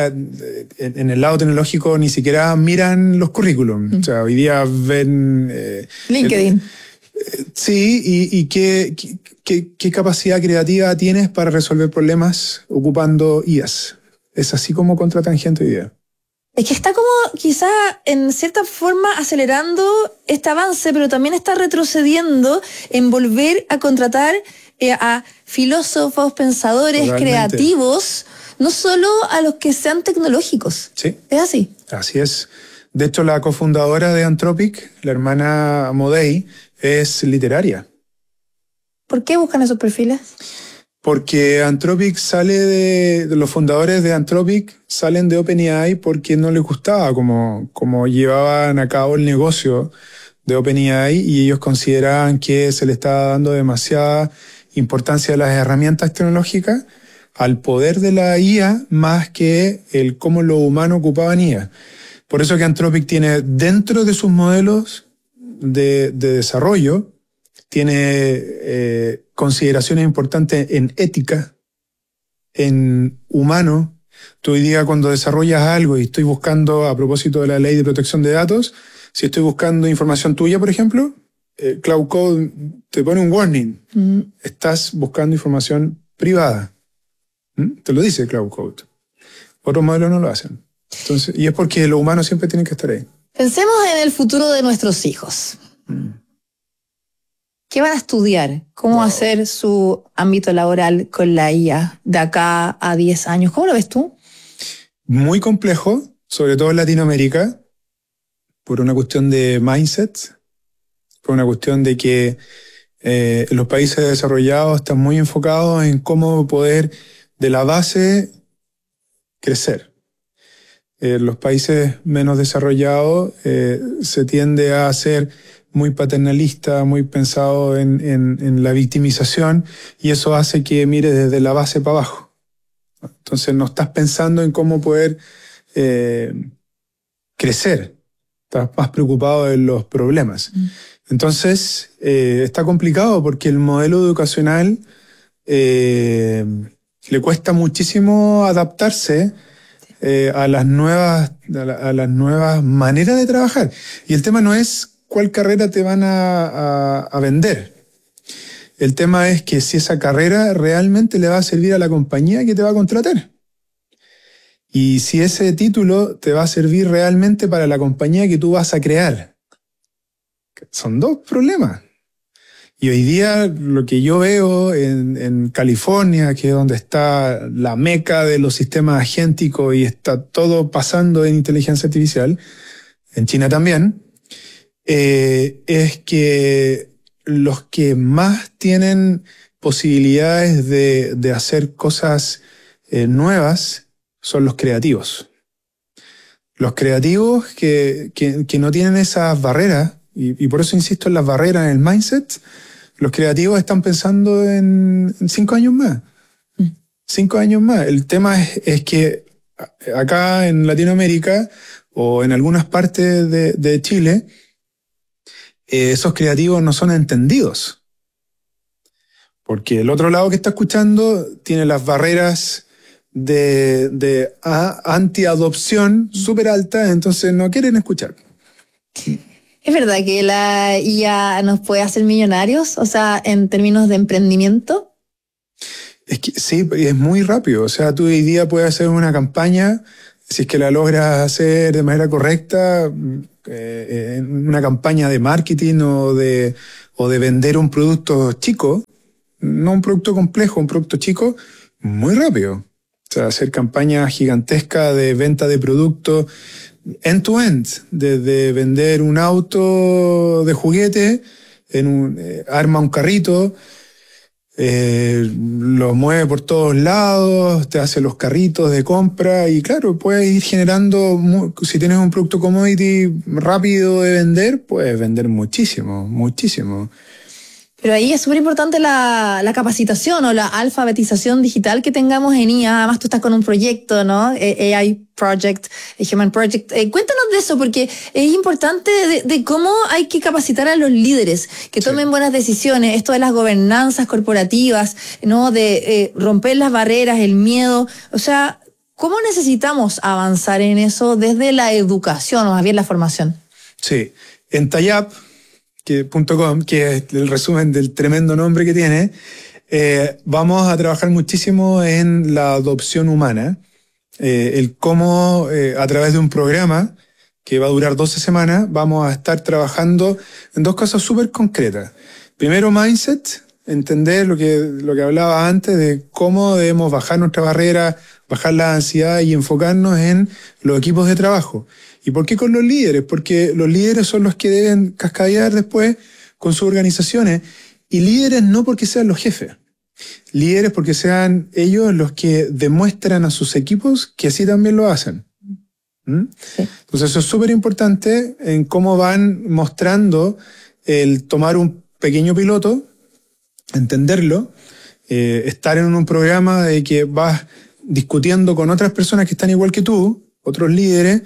en el lado tecnológico ni siquiera miran los currículums. O sea, hoy día ven... LinkedIn. Sí, y qué capacidad creativa tienes para resolver problemas ocupando IAs. Es así como contratan gente hoy día. Es que está como quizá en cierta forma acelerando este avance, pero también está retrocediendo en volver a contratar a filósofos, pensadores, totalmente, creativos, no solo a los que sean tecnológicos. Sí. ¿Es así? Así es. De hecho, la cofundadora de Anthropic, la hermana Modei, es literaria. ¿Por qué buscan esos perfiles? Porque Anthropic sale de los fundadores de Anthropic salen de OpenAI porque no les gustaba como llevaban a cabo el negocio de OpenAI, y ellos consideraban que se le estaba dando demasiada importancia a las herramientas tecnológicas, al poder de la IA, más que el cómo los humanos ocupaban IA. Por eso que Anthropic tiene dentro de sus modelos de desarrollo, tiene consideraciones importantes en ética, en humano. Tú hoy día cuando desarrollas algo y estoy buscando, a propósito de la ley de protección de datos, si estoy buscando información tuya, por ejemplo, Cloud Code te pone un warning. Estás buscando información privada. Te lo dice Cloud Code. Otros modelos no lo hacen. Entonces, y es porque los humanos siempre tienen que estar ahí. Pensemos en el futuro de nuestros hijos. ¿Qué van a estudiar? ¿Cómo va a ser su ámbito laboral con la IA de acá a 10 años? ¿Cómo lo ves tú? Muy complejo, sobre todo en Latinoamérica, por una cuestión de mindset, por una cuestión de que los países desarrollados están muy enfocados en cómo poder de la base crecer. Los países menos desarrollados se tiende a ser muy paternalista, muy pensado en la victimización, y eso hace que mire desde la base para abajo. Entonces no estás pensando en cómo poder crecer, estás más preocupado en los problemas. Entonces está complicado porque el modelo educacional le cuesta muchísimo adaptarse a las nuevas maneras de trabajar. Y el tema no es cuál carrera te van a vender. El tema es que si esa carrera realmente le va a servir a la compañía que te va a contratar. Y si ese título te va a servir realmente para la compañía que tú vas a crear. Son dos problemas. Y hoy día lo que yo veo en California, que es donde está la meca de los sistemas agénticos y está todo pasando en inteligencia artificial, en China también, es que los que más tienen posibilidades de hacer cosas nuevas son los creativos. Los creativos que no tienen esas barreras, y por eso insisto en las barreras, en el mindset. Los creativos están pensando en 5 años más. 5 años más. El tema es que acá en Latinoamérica o en algunas partes de Chile, esos creativos no son entendidos. Porque el otro lado que está escuchando tiene las barreras de anti-adopción súper altas, entonces no quieren escuchar. ¿Es verdad que la IA nos puede hacer millonarios? O sea, en términos de emprendimiento. Es que sí, es muy rápido. O sea, tú hoy día puedes hacer una campaña, si es que la logras hacer de manera correcta, una campaña de marketing o de vender un producto chico, no un producto complejo, un producto chico, muy rápido. O sea, hacer campañas gigantescas de venta de productos end-to-end, desde vender un auto de juguete, arma un carrito, lo mueve por todos lados, te hace los carritos de compra y claro, puedes ir generando, si tienes un producto commodity rápido de vender, puedes vender muchísimo, muchísimo. Pero ahí es súper importante la capacitación o la alfabetización digital que tengamos en IA. Además, tú estás con un proyecto, ¿no? AI Project, Human Project. Cuéntanos de eso, porque es importante de cómo hay que capacitar a los líderes, que tomen buenas decisiones. Esto de las gobernanzas corporativas, ¿no? De romper las barreras, el miedo. O sea, ¿cómo necesitamos avanzar en eso desde la educación o más bien la formación? Sí, en Tayap.com, que es el resumen del tremendo nombre que tiene, vamos a trabajar muchísimo en la adopción humana, el cómo a través de un programa que va a durar 12 semanas, vamos a estar trabajando en dos cosas súper concretas. Primero, mindset, entender lo que hablaba antes de cómo debemos bajar nuestra barrera, bajar la ansiedad y enfocarnos en los equipos de trabajo. ¿Y por qué con los líderes? Porque los líderes son los que deben cascadear después con sus organizaciones. Y líderes no porque sean los jefes. Líderes porque sean ellos los que demuestran a sus equipos que así también lo hacen. Sí. Entonces eso es súper importante en cómo van mostrando el tomar un pequeño piloto, entenderlo, estar en un programa de que vas discutiendo con otras personas que están igual que tú, otros líderes,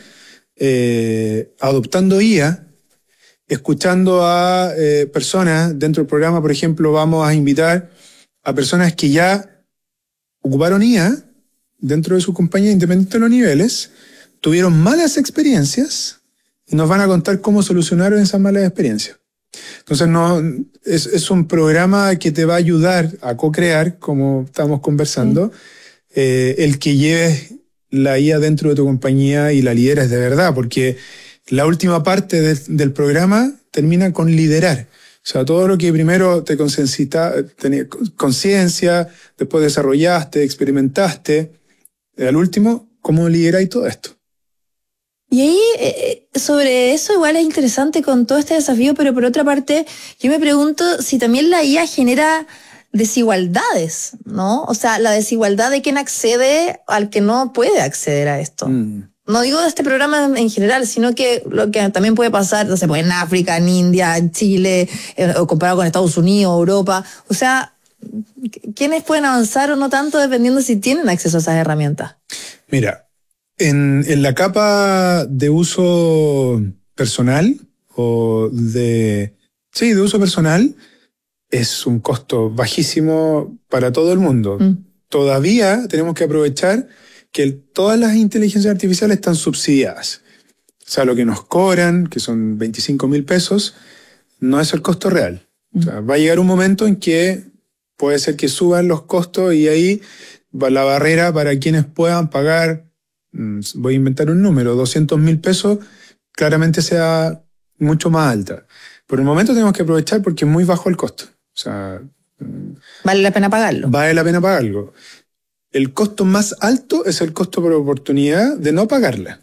adoptando IA, escuchando a personas dentro del programa. Por ejemplo, vamos a invitar a personas que ya ocuparon IA dentro de su compañía, independiente de los niveles, tuvieron malas experiencias y nos van a contar cómo solucionaron esas malas experiencias. Entonces es un programa que te va a ayudar a co-crear, como estamos conversando, el que lleves la IA dentro de tu compañía y la lideres de verdad, porque la última parte del programa termina con liderar. O sea, todo lo que primero te tenías conciencia, después desarrollaste, experimentaste, al último, ¿cómo lideráis todo esto? Y ahí, sobre eso igual es interesante con todo este desafío, pero por otra parte, yo me pregunto si también la IA genera desigualdades, ¿no? O sea, la desigualdad de quién accede al que no puede acceder a esto. No digo de este programa en general, sino que lo que también puede pasar, no sé, pues en África, en India, en Chile, o comparado con Estados Unidos, Europa. O sea, ¿quiénes pueden avanzar o no tanto dependiendo si tienen acceso a esas herramientas? Mira, en la capa de uso personal o de uso personal, es un costo bajísimo para todo el mundo. Todavía tenemos que aprovechar que todas las inteligencias artificiales están subsidiadas. O sea, lo que nos cobran, que son 25.000 pesos, no es el costo real. O sea, va a llegar un momento en que puede ser que suban los costos y ahí va la barrera para quienes puedan pagar, voy a inventar un número, 200.000 pesos, claramente sea mucho más alta. Por el momento tenemos que aprovechar porque es muy bajo el costo. O sea, ¿vale la pena pagarlo? Vale la pena pagarlo. El costo más alto es el costo por oportunidad de no pagarla.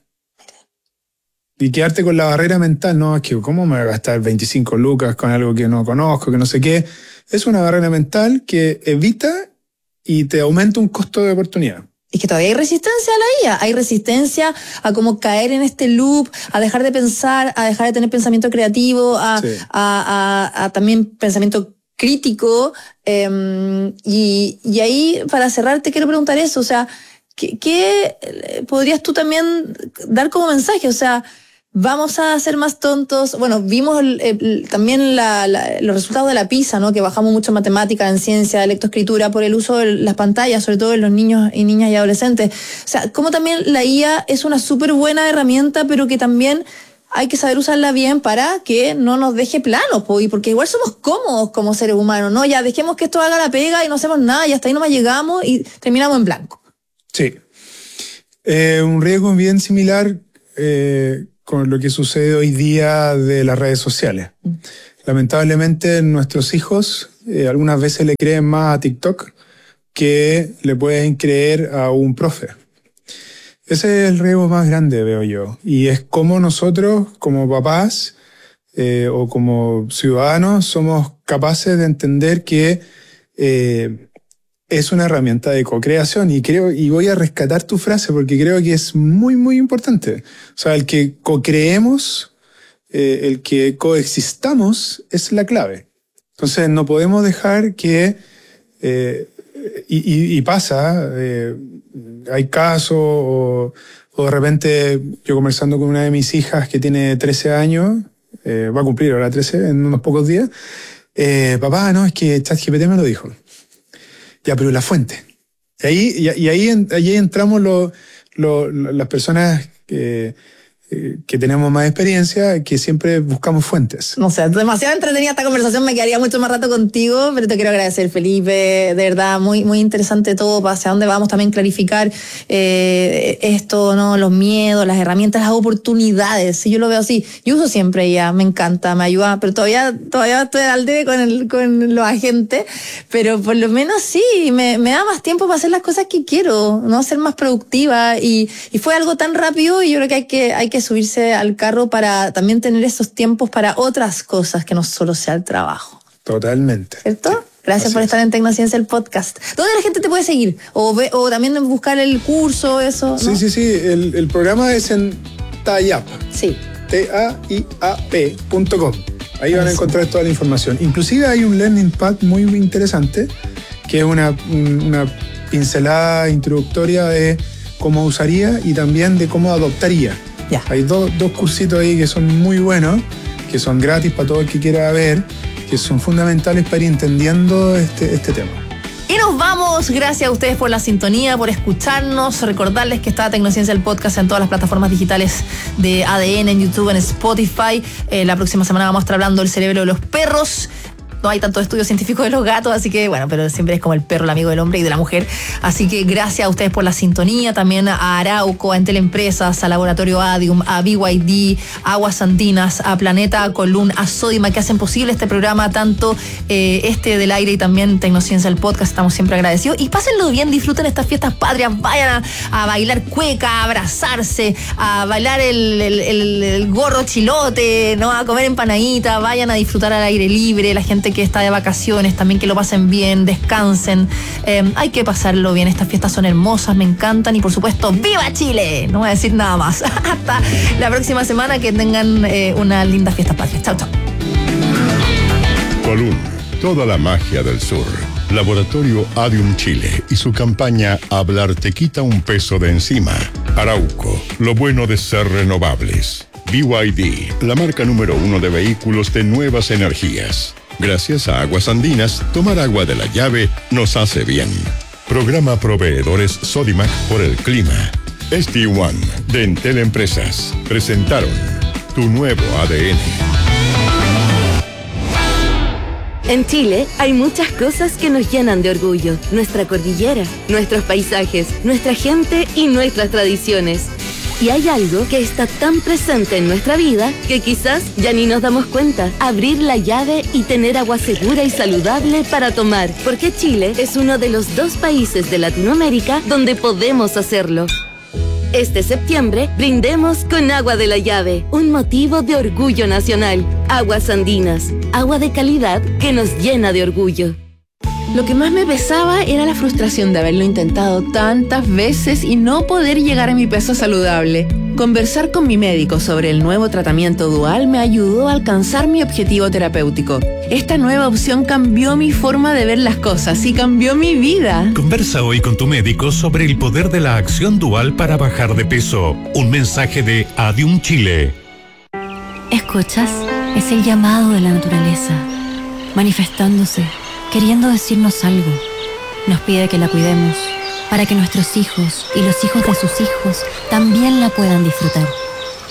Y quedarte con la barrera mental, no, es que ¿cómo me voy a gastar 25 lucas con algo que no conozco, que no sé qué? Es una barrera mental que evita y te aumenta un costo de oportunidad. Es que todavía hay resistencia a la IA, hay resistencia a como caer en este loop, a dejar de pensar, a dejar de tener pensamiento creativo, a también pensamiento crítico, y ahí para cerrar te quiero preguntar eso, o sea, ¿qué podrías tú también dar como mensaje? O sea, vamos a ser más tontos. Bueno, vimos también los resultados de la PISA, ¿no? Que bajamos mucho en matemática, en ciencia, lectoescritura, por el uso de las pantallas, sobre todo en los niños y niñas y adolescentes. O sea, como también la IA es una súper buena herramienta, pero que también hay que saber usarla bien para que no nos deje planos, y porque igual somos cómodos como seres humanos, ¿no? Ya dejemos que esto haga la pega y no hacemos nada y hasta ahí nomás llegamos y terminamos en blanco. Sí. Un riesgo bien similar con lo que sucede hoy día de las redes sociales. Lamentablemente nuestros hijos algunas veces le creen más a TikTok que le pueden creer a un profe. Ese es el riesgo más grande, veo yo. Y es como nosotros, como papás o como ciudadanos, somos capaces de entender que es una herramienta de co-creación. Y voy a rescatar tu frase porque creo que es muy, muy importante. O sea, el que co-creemos, el que coexistamos es la clave. Entonces no podemos dejar que... y pasa, hay casos o de repente yo conversando con una de mis hijas que tiene 13 años, va a cumplir ahora 13 en unos pocos días, papá, no, es que ChatGPT me lo dijo. Ya, pero la fuente. Y ahí entramos las personas que tenemos más experiencia, que siempre buscamos fuentes. No sé, demasiado entretenida esta conversación, me quedaría mucho más rato contigo, pero te quiero agradecer, Felipe, de verdad, muy, muy interesante todo, hacia dónde vamos, también clarificar esto, ¿no? Los miedos, las herramientas, las oportunidades. Si yo lo veo así, yo uso siempre IA, me encanta, me ayuda, pero todavía estoy al debe con los agentes, pero por lo menos sí, me da más tiempo para hacer las cosas que quiero, ¿no? Ser más productiva, y fue algo tan rápido, y yo creo que hay que subirse al carro para también tener esos tiempos para otras cosas que no solo sea el trabajo. Totalmente. ¿Cierto? Gracias por estar en Tecnociencia, el podcast. ¿Dónde la gente te puede seguir? O también buscar el curso, eso, ¿no? Sí. El programa es en TAIAP. Sí. TAIAP.com. Ahí van a encontrar toda la información. Inclusive hay un learning pad muy interesante, que es una pincelada introductoria de cómo usaría y también de cómo adoptaría. Ya. Hay dos cursitos ahí que son muy buenos, que son gratis para todo el que quiera ver, que son fundamentales para ir entendiendo este tema. Y nos vamos, gracias a ustedes por la sintonía, por escucharnos, recordarles que está Tecnociencia el podcast en todas las plataformas digitales de ADN, en YouTube, en Spotify. La próxima semana vamos a estar hablando del cerebro de los perros. No hay tanto estudio científico de los gatos, así que bueno, pero siempre es como el perro, el amigo del hombre y de la mujer. Así que gracias a ustedes por la sintonía, también a Arauco, a Entel Empresas, a Laboratorio Adium, a BYD, a Aguas Andinas, a Planeta Colún, a Sodima, que hacen posible este programa, tanto del aire y también Tecnociencia el podcast. Estamos siempre agradecidos. Y pásenlo bien, disfruten estas fiestas patrias, vayan a bailar cueca, a abrazarse, a bailar el gorro chilote, ¿no? A comer empanadita, vayan a disfrutar al aire libre, la gente que está de vacaciones, también que lo pasen bien, descansen. Hay que pasarlo bien, estas fiestas son hermosas, me encantan, y por supuesto, ¡viva Chile! No voy a decir nada más. Hasta la próxima semana, que tengan una linda fiesta patria. Chao, chao. Colún, toda la magia del sur. Laboratorio Adium Chile y su campaña Hablar te quita un peso de encima. Arauco, lo bueno de ser renovables. BYD, la marca número 1 de vehículos de nuevas energías. Gracias a Aguas Andinas, tomar agua de la llave nos hace bien. Programa Proveedores Sodimac por el clima. ST1 de Entel Empresas presentaron tu nuevo ADN. En Chile hay muchas cosas que nos llenan de orgullo. Nuestra cordillera, nuestros paisajes, nuestra gente y nuestras tradiciones. Y hay algo que está tan presente en nuestra vida que quizás ya ni nos damos cuenta. Abrir la llave y tener agua segura y saludable para tomar. Porque Chile es uno de los 2 países de Latinoamérica donde podemos hacerlo. Este septiembre, brindemos con agua de la llave, un motivo de orgullo nacional. Aguas Andinas, agua de calidad que nos llena de orgullo. Lo que más me pesaba era la frustración de haberlo intentado tantas veces y no poder llegar a mi peso saludable. Conversar con mi médico sobre el nuevo tratamiento dual me ayudó a alcanzar mi objetivo terapéutico. Esta nueva opción cambió mi forma de ver las cosas y cambió mi vida. Conversa hoy con tu médico sobre el poder de la acción dual para bajar de peso. Un mensaje de Adium Chile. ¿Escuchas? Es el llamado de la naturaleza, manifestándose, queriendo decirnos algo. Nos pide que la cuidemos, para que nuestros hijos y los hijos de sus hijos también la puedan disfrutar.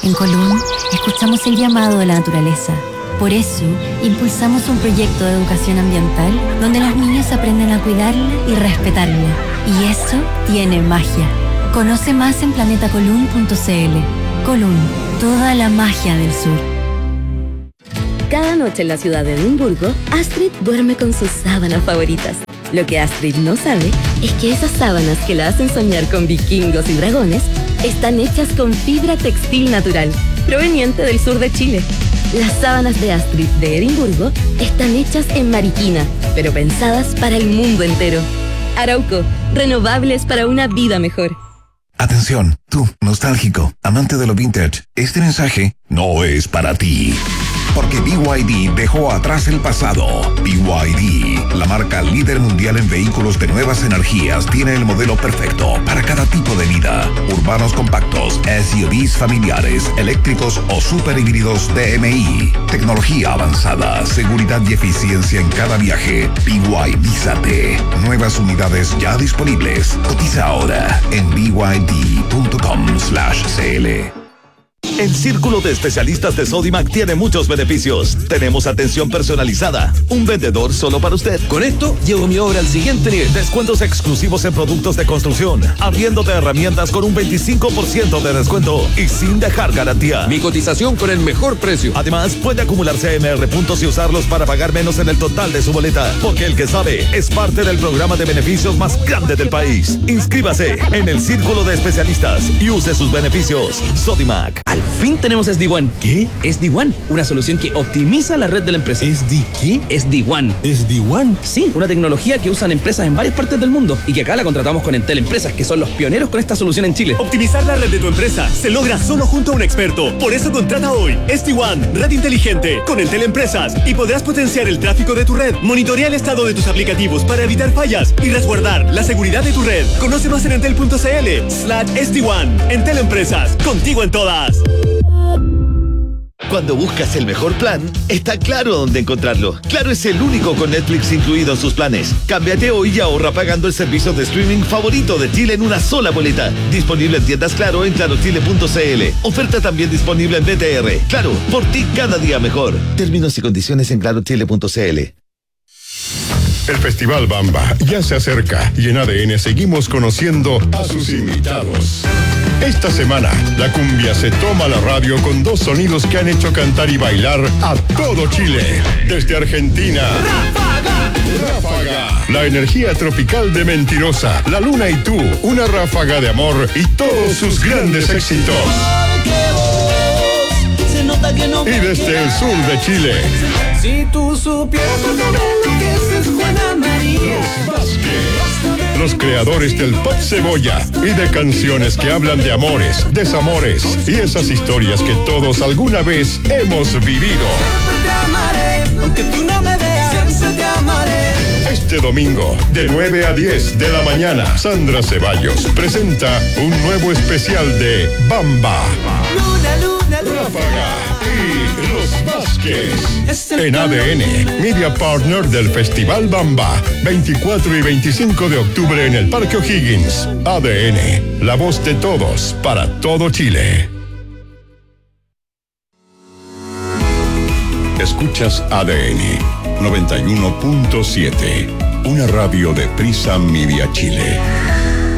En Colún, escuchamos el llamado de la naturaleza. Por eso, impulsamos un proyecto de educación ambiental donde los niños aprenden a cuidarla y respetarla. Y eso tiene magia. Conoce más en planetacolún.cl. Colún, toda la magia del sur. Cada noche en la ciudad de Edimburgo, Astrid duerme con sus sábanas favoritas. Lo que Astrid no sabe es que esas sábanas que la hacen soñar con vikingos y dragones están hechas con fibra textil natural, proveniente del sur de Chile. Las sábanas de Astrid de Edimburgo están hechas en Mariquina, pero pensadas para el mundo entero. Arauco, renovables para una vida mejor. Atención, tú, nostálgico, amante de lo vintage, este mensaje no es para ti. Porque BYD dejó atrás el pasado. BYD, la marca líder mundial en vehículos de nuevas energías, tiene el modelo perfecto para cada tipo de vida. Urbanos compactos, SUVs familiares, eléctricos o super híbridos DMI. Tecnología avanzada, seguridad y eficiencia en cada viaje. BYD-zate. Nuevas unidades ya disponibles. Cotiza ahora en byd.com/cl. El Círculo de Especialistas de Sodimac tiene muchos beneficios. Tenemos atención personalizada, un vendedor solo para usted. Con esto, llevo mi obra al siguiente nivel. Descuentos exclusivos en productos de construcción, arriendo de herramientas con un 25% de descuento y sin dejar garantía. Mi cotización con el mejor precio. Además, puede acumular CMR puntos y usarlos para pagar menos en el total de su boleta. Porque el que sabe es parte del programa de beneficios más grande del país. Inscríbase en el Círculo de Especialistas y use sus beneficios. Sodimac. Al fin tenemos SD-WAN. ¿Qué? SD-WAN, una solución que optimiza la red de la empresa. ¿Qué? SD-WAN. ¿SD-WAN? Sí, una tecnología que usan empresas en varias partes del mundo y que acá la contratamos con Entel Empresas, que son los pioneros con esta solución en Chile. Optimizar la red de tu empresa se logra solo junto a un experto. Por eso contrata hoy SD-WAN, red inteligente, con Entel Empresas y podrás potenciar el tráfico de tu red, monitorear el estado de tus aplicativos para evitar fallas y resguardar la seguridad de tu red. Conoce más en entel.cl/SD-WAN. Entel Empresas, contigo en todas. Cuando buscas el mejor plan, está Claro dónde encontrarlo. Claro es el único con Netflix incluido en sus planes. Cámbiate hoy y ahorra pagando el servicio de streaming favorito de Chile en una sola boleta. Disponible en tiendas Claro en clarochile.cl. Oferta también disponible en BTR. Claro, por ti cada día mejor. Términos y condiciones en clarochile.cl. El Festival Bamba ya se acerca y en ADN seguimos conociendo a sus invitados. Esta semana, la cumbia se toma la radio con dos sonidos que han hecho cantar y bailar a todo Chile. Desde Argentina, Ráfaga, la energía tropical de Mentirosa, La Luna y Tú, una ráfaga de amor y todos sus grandes éxitos. Y desde el sur de Chile, si tú supieras lo que es Juana María. Los creadores del pop cebolla y de canciones que hablan de amores, desamores y esas historias que todos alguna vez hemos vivido. Siempre te amaré, aunque tú no me veas. Siempre te amaré. Este domingo, de 9 a 10 de la mañana, Sandra Ceballos presenta un nuevo especial de Bamba. Luna, luna, Ráfaga y Los Vázquez. En ADN, media partner del Festival Bamba, 24 y 25 de octubre en el Parque O'Higgins. ADN, la voz de todos para todo Chile. Escuchas ADN 91.7, una radio de Prisa Media Chile.